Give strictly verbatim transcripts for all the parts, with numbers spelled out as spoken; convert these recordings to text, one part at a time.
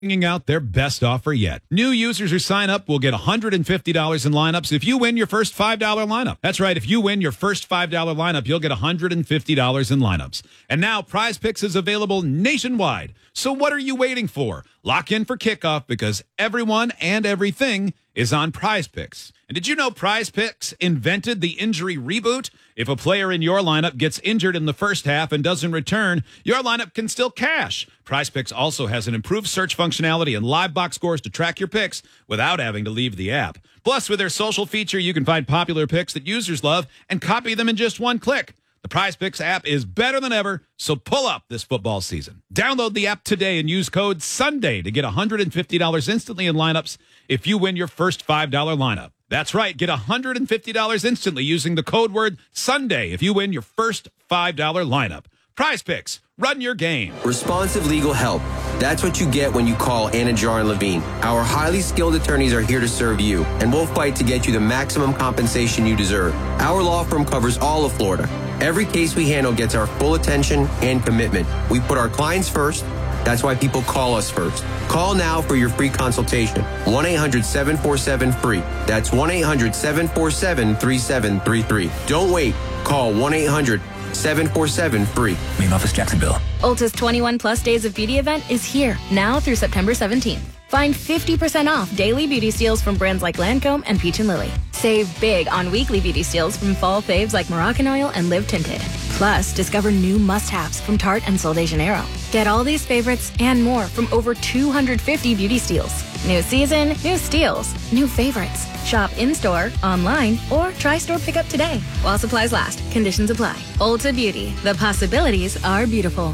bringing out their best offer yet. New users who sign up will get one hundred fifty dollars in lineups if you win your first five dollar lineup. That's right. If you win your first five dollar lineup, you'll get one hundred fifty dollars in lineups. And now Prize Picks is available nationwide. So what are you waiting for? Lock in for kickoff because everyone and everything is on Prize Picks. And did you know Prize Picks invented the injury reboot? If a player in your lineup gets injured in the first half and doesn't return, your lineup can still cash. Prize Picks also has an improved search functionality and live box scores to track your picks without having to leave the app. Plus, with their social feature, you can find popular picks that users love and copy them in just one click. The Prize Picks app is better than ever, so pull up this football season. Download the app today and use code SUNDAY to get one hundred fifty dollars instantly in lineups if you win your first five dollar lineup. That's right, get one hundred fifty dollars instantly using the code word SUNDAY if you win your first five dollar lineup. Prize Picks, run your game. Responsive legal help. That's what you get when you call Anajar and Levine. Our highly skilled attorneys are here to serve you, and we'll fight to get you the maximum compensation you deserve. Our law firm covers all of Florida. Every case we handle gets our full attention and commitment. We put our clients first. That's why people call us first. Call now for your free consultation. one eight hundred seven four seven free. That's one eight hundred seven four seven three seven three three. Don't wait. Call one eight hundred seven four seven free. Main office, Jacksonville. Ulta's twenty-one plus days of beauty event is here now through September seventeenth. Find fifty percent off daily beauty steals from brands like Lancome and Peach and Lily. Save big on weekly beauty steals from fall faves like Moroccan Oil and Live Tinted. Plus, discover new must-haves from Tarte and Sol de Janeiro. Get all these favorites and more from over two hundred fifty beauty steals. New season, new steals, new favorites. Shop in-store, online, or try store pickup today. While supplies last, conditions apply. Ulta Beauty. The possibilities are beautiful.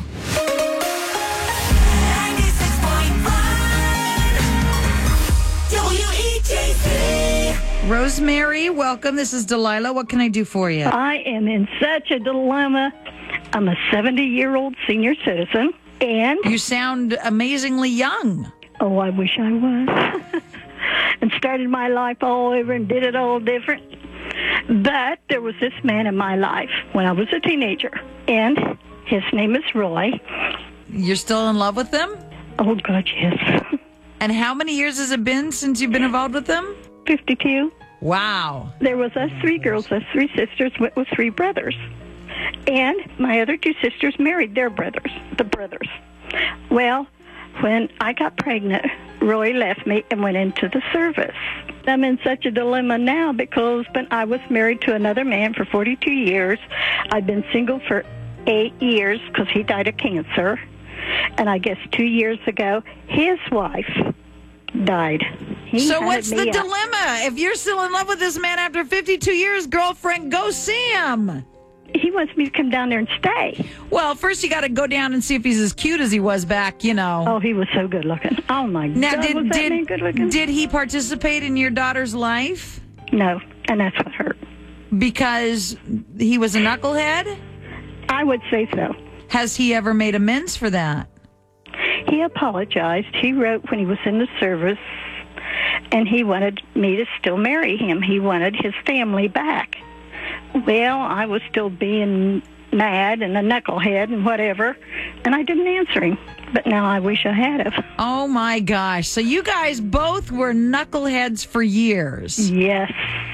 Rosemary, welcome. This is Delilah. What can I do for you? I am in such a dilemma. I'm a seventy-year-old senior citizen, and... You sound amazingly young. Oh, I wish I was. And started my life all over and did it all different. But there was this man in my life when I was a teenager, and his name is Roy. You're still in love with them? Oh, God, yes. And how many years has it been since you've been involved with them? fifty-two. Wow. There was us three girls, us three sisters, went with three brothers. And my other two sisters married their brothers, the brothers. Well, when I got pregnant, Roy left me and went into the service. I'm in such a dilemma now because when I was married to another man for forty-two years. I've been single for eight years because he died of cancer. And I guess two years ago, his wife died. He so had what's me the up. dilemma? If you're still in love with this man after fifty-two years, girlfriend, go see him. He wants me to come down there and stay. Well, first you got to go down and see if he's as cute as he was back, you know. Oh, he was so good looking. Oh, my now, God, did, was that did, man good looking? Did he participate in your daughter's life? No, and that's what hurt. Because he was a knucklehead? I would say so. Has he ever made amends for that? He apologized. He wrote when he was in the service, and he wanted me to still marry him. He wanted his family back. Well, I was still being mad and a knucklehead and whatever, and I didn't answer him. But now I wish I had have. Oh, my gosh. So you guys both were knuckleheads for years. Yes.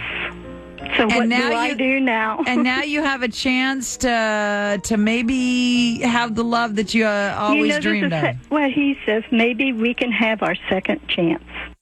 So And what now do you- I do now? And now you have a chance to to maybe have the love that you uh, always you know, this dreamed is of. Well, he says maybe we can have our second chance.